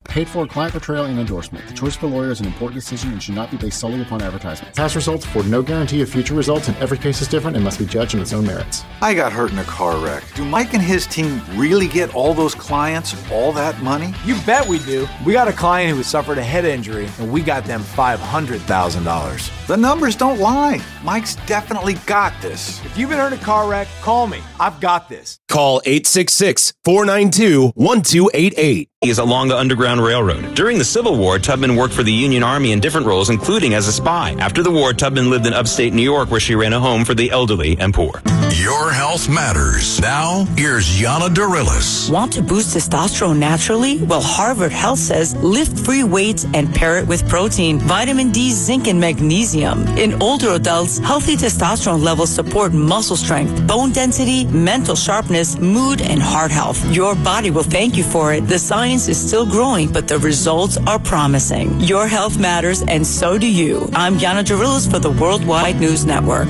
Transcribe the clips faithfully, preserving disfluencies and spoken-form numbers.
Paid for client portrayal and endorsement. The choice of a lawyer is an important decision and should not be based solely upon advertisement. Past results afford no guarantee of future results, and every case is different and must be judged on its own merits. I got hurt in a car wreck. Do Mike and his team really get all those clients all that money? You bet we do. We got a client who has suffered a head injury, and we got them five hundred thousand dollars. The numbers don't lie. Mike's definitely got this. If you've been hurt in a car wreck, call me. I've got this. Call eight six six, four nine two, one two eight eight. Is along the Underground Railroad. During the Civil War, Tubman worked for the Union Army in different roles, including as a spy. After the war, Tubman lived in upstate New York, where she ran a home for the elderly and poor. Your health matters. Now, here's Yana Dorilis. Want to boost testosterone naturally? Well, Harvard Health says lift free weights and pair it with protein, vitamin D, zinc, and magnesium. In older adults, healthy testosterone levels support muscle strength, bone density, mental sharpness, mood, and heart health. Your body will thank you for it. The science is still growing, but the results are promising. Your health matters, and so do you. I'm Yana Dorilis for the Worldwide News Network.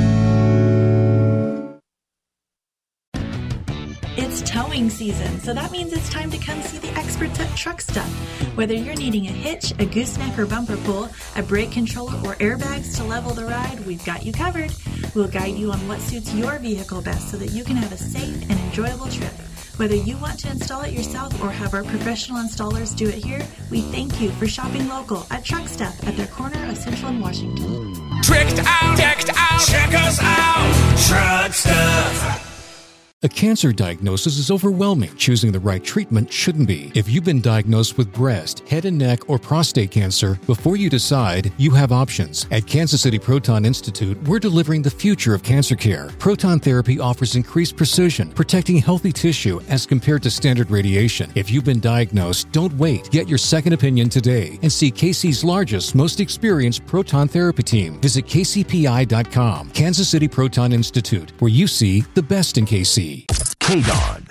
It's towing season, so that means it's time to come see the experts at Truck Stuff. Whether you're needing a hitch, a gooseneck or bumper pull, a brake controller, or airbags to level the ride, we've got you covered. We'll guide you on what suits your vehicle best so that you can have a safe and enjoyable trip. Whether you want to install it yourself or have our professional installers do it here, we thank you for shopping local at Truck Stuff at their corner of Central and Washington. Tricked out, decked out, check us out, Truck Stuff. A cancer diagnosis is overwhelming. Choosing the right treatment shouldn't be. If you've been diagnosed with breast, head and neck, or prostate cancer, before you decide, you have options. At Kansas City Proton Institute, we're delivering the future of cancer care. Proton therapy offers increased precision, protecting healthy tissue as compared to standard radiation. If you've been diagnosed, don't wait. Get your second opinion today and see K C's largest, most experienced proton therapy team. Visit K C P I dot com. Kansas City Proton Institute, where you see the best in K C. K D O N.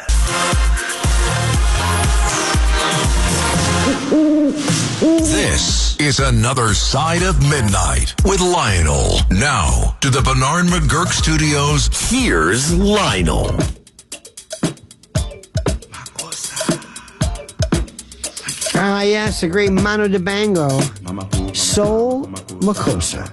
This is Another Side of Midnight with Lionel. Now, to the Bernard McGurk Studios, here's Lionel. Ah, yes, the great Mano Dibango, Soul Makossa.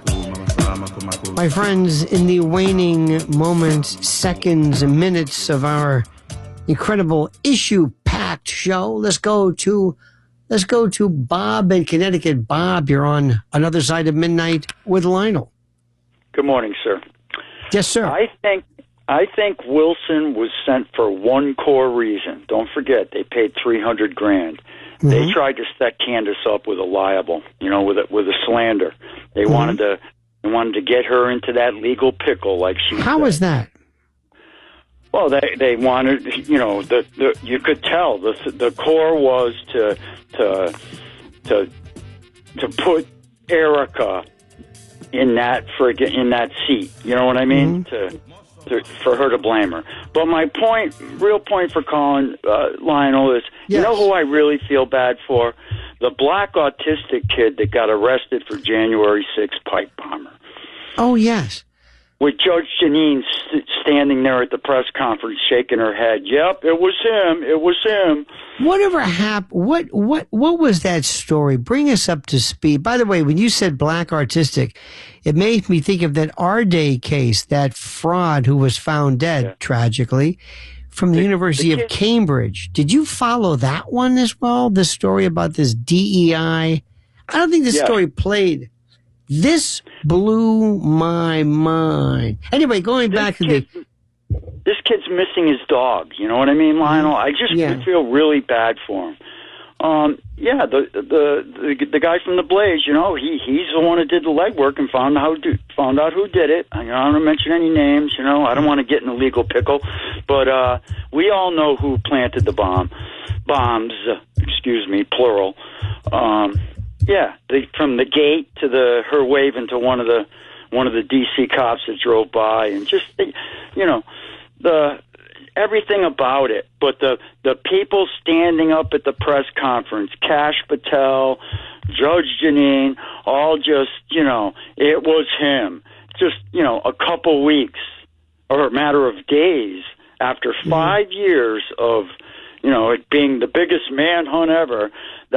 My friends, in the waning moments, seconds, and minutes of our incredible issue-packed show, let's go to let's go to Bob in Connecticut. Bob, you're on Another Side of Midnight with Lionel. Good morning, sir. Yes, sir. I think I think Wilson was sent for one core reason. Don't forget, they paid three hundred grand. Mm-hmm. They tried to set Candace up with a libel, you know, with a, with a slander. They mm-hmm. wanted to. They wanted to get her into that legal pickle, like she How said. was that? Well, they they wanted, you know, the, the you could tell the the core was to to to to put Erica in that friggin' in that seat. You know what I mean? Mm-hmm. To, to for her to blame her. But my point, real point for calling uh, Lionel is, yes. You know who I really feel bad for? The black autistic kid that got arrested for January sixth pipe bomber. Oh, yes. With Judge Janine st- standing there at the press conference shaking her head. Yep, it was him. It was him. Whatever happened? What, what, what was that story? Bring us up to speed. By the way, when you said black artistic, it made me think of that R Day case, that fraud who was found dead, yeah. tragically, from the, the University the of Cambridge. Did you follow that one as well? The story about this D E I? I don't think this yeah. story played. This blew my mind. Anyway, going this back to kid, the... This kid's missing his dog. You know what I mean, Lionel? I just yeah. feel really bad for him. Um, yeah, the, the the the guy from the Blaze, you know, he he's the one who did the legwork and found out who found out who did it. I, you know, I don't want to mention any names. You know, I don't want to get in a legal pickle, but uh, we all know who planted the bomb, bombs. Uh, excuse me, plural. Um, yeah, the, from the gate to the her waving to one of the one of the D C cops that drove by, and just you know the. Everything about it, but the, the people standing up at the press conference, Kash Patel, Judge Janine, all just, you know, it was him. Just, you know, a couple weeks or a matter of days after five mm-hmm. years of, you know, it being the biggest manhunt ever,